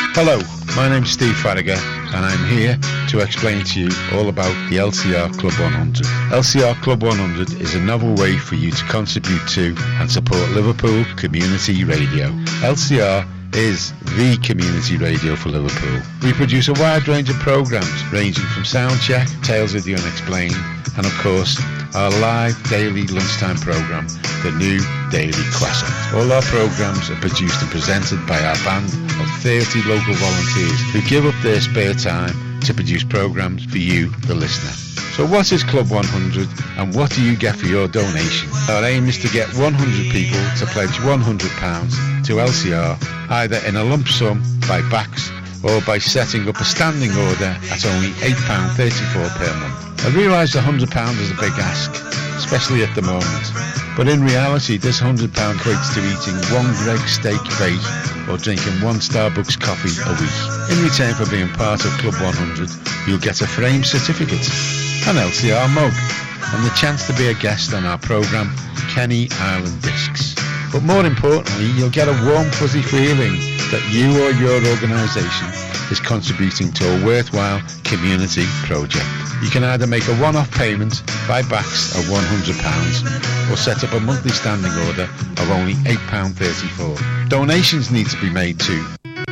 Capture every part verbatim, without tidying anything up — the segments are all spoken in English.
Hello, my name's Steve Farragher and I'm here to explain to you all about the L C R Club one hundred. L C R Club one hundred is a novel way for you to contribute to and support Liverpool community radio. L C R is the community radio for Liverpool. We produce a wide range of programmes ranging from Soundcheck, Tales of the Unexplained and of course our live daily lunchtime programme, The New Daily Croissant. All our programmes are produced and presented by our band of thirty local volunteers who give up their spare time to produce programmes for you, the listener. So what is Club one hundred and what do you get for your donation? Our aim is to get one hundred people to pledge one hundred pounds to L C R, either in a lump sum by backs or by setting up a standing order at only eight pounds thirty-four per month. I realise one hundred pounds is a big ask, especially at the moment, but in reality this one hundred pounds equates to eating one Greggs steak bake or drinking one Starbucks coffee a week. In return for being part of Club one hundred, you'll get a framed certificate, an L C R mug, and the chance to be a guest on our programme, Kenny Island Discs. But more importantly, you'll get a warm fuzzy feeling that you or your organisation is contributing to a worthwhile community project. You can either make a one-off payment by backs of one hundred pounds or set up a monthly standing order of only eight pounds thirty-four. Donations need to be made too.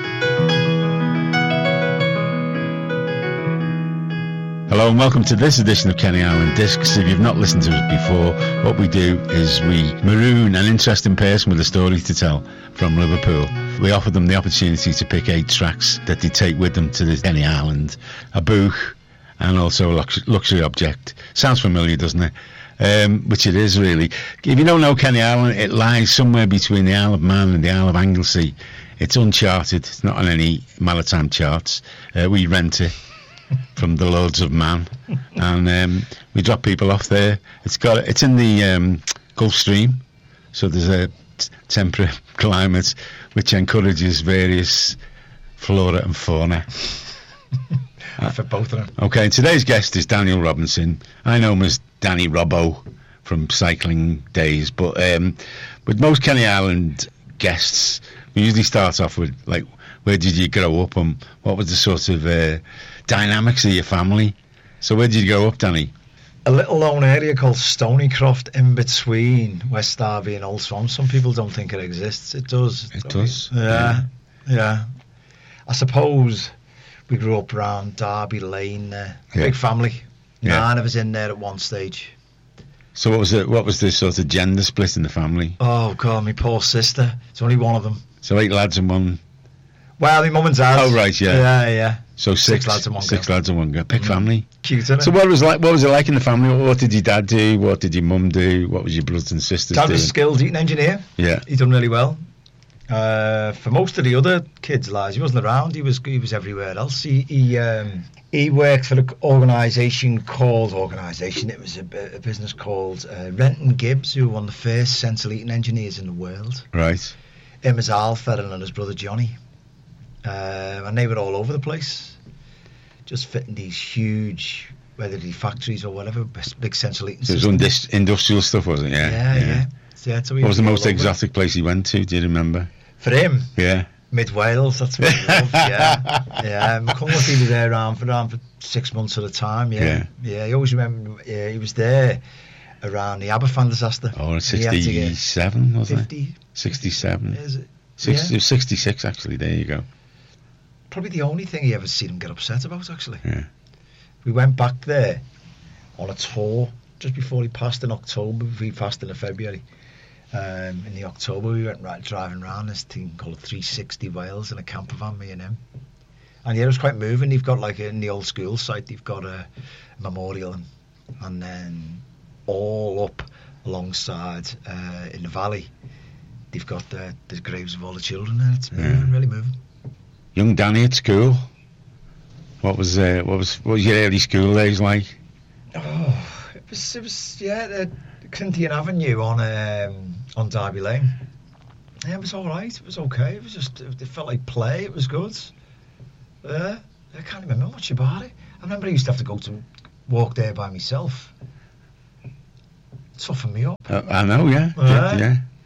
Hello and welcome to this edition of Kenny Island Discs. If you've not listened to us before, what we do is we maroon an interesting person with a story to tell from Liverpool. We offer them the opportunity to pick eight tracks that they take with them to the Kenny Island, a booth and also a lux- luxury object. Sounds familiar, doesn't it? Um, which it is really. If you don't know Kenny Island, it lies somewhere between the Isle of Man and the Isle of Anglesey. It's uncharted, it's not on any maritime charts. Uh, we rent it from the Lords of Man, and um, we drop people off there. It's got it's in the um, Gulf Stream, so there's a t- temperate climate which encourages various flora and fauna. uh, for both of them. Okay, and today's guest is Daniel Robinson. I know him as Danny Robbo from cycling days, but um, with most Kenny Island guests, we usually start off with like, where did you grow up and what was the sort of uh, dynamics of your family? So where did you grow up, Danny? A little known area called Stonycroft in between West Derby and Old Swan. Some people don't think it exists. It does. It does. Yeah, yeah. yeah. I suppose we grew up around Derby Lane there. Yeah. Big family. Yeah. Nine of us in there at one stage. So what was the what was the sort of gender split in the family? Oh God, my poor sister. It's only one of them. So eight lads and one. Well, my mum and dad. Oh right, yeah. Yeah, yeah. So six, Six lads and one six girl. lads and one girl. Big family. Cute, isn't it? So what was like? What was it like in the family? What did your dad do? What did your mum do? What was your brothers and sisters Dad doing? was a skilled eating engineer. Yeah. He done really well. Uh, for most of the other kids' lives, he wasn't around. He was he was everywhere else. He he, um, he worked for an organisation called organisation. It was a, a business called uh, Renton Gibbs, who were one of the first central heating engineers in the world. Right. Him was Alfred and his brother Johnny, uh, and they were all over the place, just fitting these huge, whether they factories or whatever, big central heating. So it was systems. undis- industrial stuff, wasn't it? Yeah. Yeah, yeah. yeah. yeah so What was the most all over. exotic place he went to? Do you remember? For him? Yeah. Mid Wales, that's what he loved, yeah. Yeah, McCullough, he was there around for, around for six months at a time, yeah. Yeah. Yeah, I always remember, yeah, he was there around the Aberfan disaster. Oh, He had to get sixty-seven, wasn't fifty, it? sixty-seven. is it? Six, Yeah. sixty-six, actually. There you go. Probably the only thing he ever seen him get upset about, actually. Yeah. We went back there on a tour just before he passed in October. He passed in February. Um, in the October, we went right driving around this thing called three sixty Wales in a camper van, me and him. And yeah, it was quite moving. They've got like in the old school site, they've got a memorial, and, and then all up alongside uh, in the valley, they've got the, the graves of all the children, and it's moving, Yeah. really moving. Young Danny at school. What was uh, what was what was your early school days like? Oh, it was it was yeah, the Corinthian Avenue on um, on Derby Lane. Yeah, it was all right. It was okay. It was just it felt like play. It was good. Yeah, I can't remember much about it. I remember I used to have to go to walk there by myself. Toughen me up. Uh, I know, yeah, Yeah. yeah, yeah.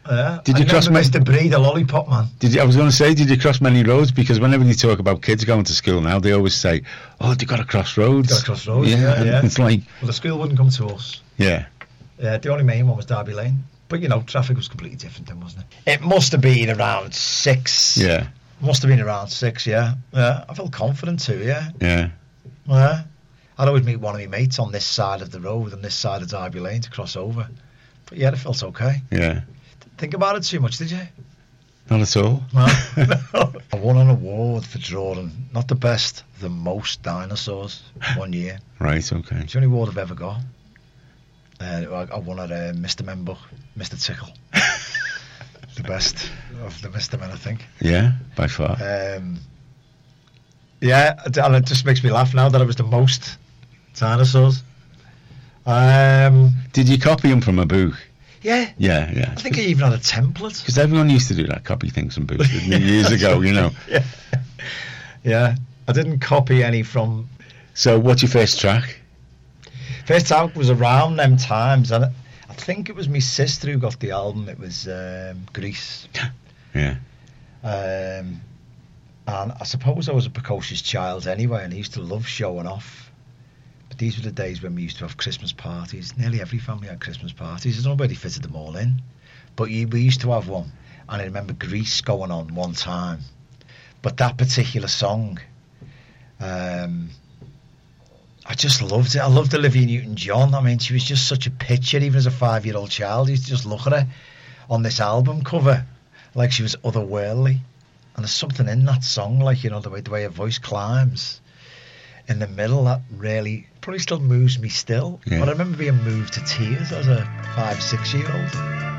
Yeah. Did I you cross remember ma- Mister Bree, the lollipop man? Did you, I was going to say, did you cross many roads? Because whenever you talk about kids going to school now, they always say, "Oh, they got to cross roads." Got to cross roads. Yeah, yeah. and yeah. It's like, Well, the school wouldn't come to us. yeah, Yeah, the only main one was Derby Lane. But, you know, traffic was completely different then, wasn't it? It must have been around six. yeah, Must have been around six, yeah. Yeah, I felt confident too, yeah. yeah, Yeah. I'd always meet one of my mates on this side of the road, on this side of Derby Lane to cross over. But, yeah, it felt okay. yeah. Didn't think about it too much, did you? Not at all. No. I won an award for drawing, not the best, the most dinosaurs one year. Right, okay. It's the only award I've ever got. Uh, I, I won at uh, Mister Membuck, Mister Tickle. The best of the Mister Men, I think. Yeah, by far. Um, yeah, and it just makes me laugh now that it was the most dinosaurs. Um, Did you copy them from a book? yeah, Yeah, yeah. I think I even had a template. Because everyone used to do that, copy things from books didn't they, years ago, you know. Yeah. Yeah, I didn't copy any from. So, what's your first track? First time was around them times, and I think it was my sister who got the album. It was um, Grease. Yeah. Um, and I suppose I was a precocious child anyway, and I used to love showing off. But these were the days when we used to have Christmas parties. Nearly every family had Christmas parties. There's nobody fitted them all in. But you, we used to have one. And I remember Grease going on one time. But that particular song, um, I just loved it. I loved Olivia Newton-John. I mean, she was just such a picture, even as a five-year-old child. You used to just look at her on this album cover like she was otherworldly. And there's something in that song, like, you know, the way the way her voice climbs in the middle, that really probably still moves me still. Yeah. But I remember being moved to tears as a five, six-year-old.